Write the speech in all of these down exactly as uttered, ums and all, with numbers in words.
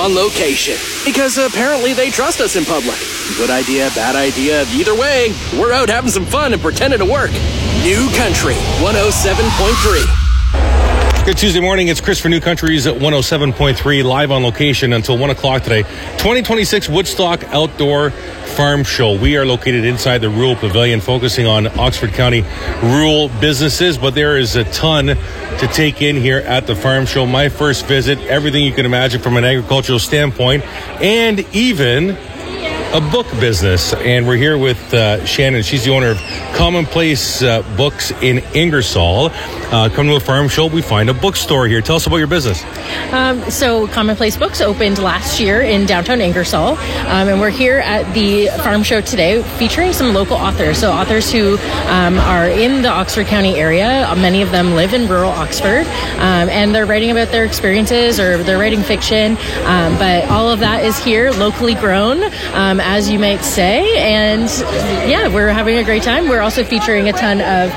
on location. Because apparently they trust us in public. Good idea, bad idea, either way, we're out having some fun and pretending to work. New Country, one oh seven point three. Good Tuesday morning. It's Chris for New Country's at one oh seven point three, live on location until one o'clock today. twenty twenty-six Woodstock Outdoor Farm Show. We are located inside the Rural Pavilion, focusing on Oxford County rural businesses, but there is a ton to take in here at the farm show. My first visit, everything you can imagine from an agricultural standpoint, and even a book business. And we're here with uh, Shannon. She's the owner of Commonplace uh, Books in Ingersoll. Uh, come to a farm show, we find a bookstore here. Tell us about your business. Um, so Commonplace Books opened last year in downtown Ingersoll, um, and we're here at the farm show today featuring some local authors. So authors who um, are in the Oxford County area. Many of them live in rural Oxford, um, and they're writing about their experiences, or they're writing fiction, um, but all of that is here, locally grown, um, as you might say. And yeah, we're having a great time. We're also featuring a ton of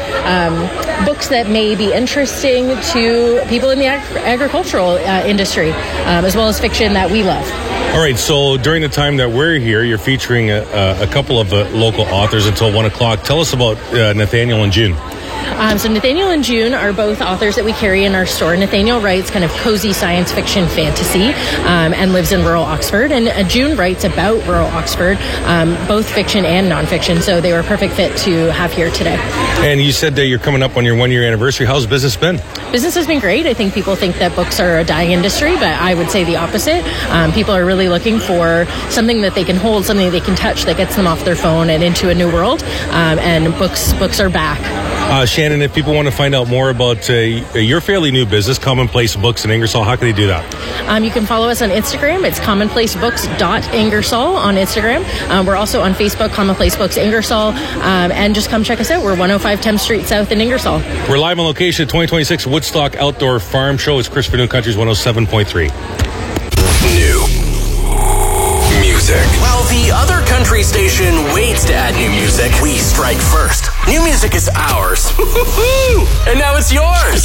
um, books that may be interesting to people in the ag- agricultural uh, industry, um, as well as fiction that we love. All right, so during the time that we're here, you're featuring a, a couple of uh, local authors until one o'clock. Tell us about uh, Nathaniel and June. Um, so Nathaniel and June are both authors that we carry in our store. Nathaniel writes kind of cozy science fiction fantasy um, and lives in rural Oxford. And uh, June writes about rural Oxford, um, both fiction and nonfiction. So they were a perfect fit to have here today. And you said that you're coming up on your one-year anniversary. How's business been? Business has been great. I think people think that books are a dying industry, but I would say the opposite. Um, people are really looking for something that they can hold, something they can touch that gets them off their phone and into a new world. Um, and books books are back. Uh, Shannon, if people want to find out more about uh, your fairly new business, Commonplace Books in Ingersoll, how can they do that? Um, you can follow us on Instagram. It's commonplace books dot ingersoll on Instagram. Um, we're also on Facebook, Commonplace Books Ingersoll. Um, and just come check us out. We're one oh five tenth Street South in Ingersoll. We're live on location at twenty twenty-six Woodstock Outdoor Farm Show. It's Chris for New Country's one oh seven point three. New music. While the other country station waits to add new music, we strike first. New music is ours. And now it's yours.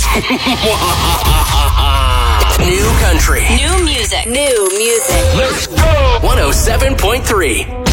New Country. New music. New music. Let's go. one oh seven point three.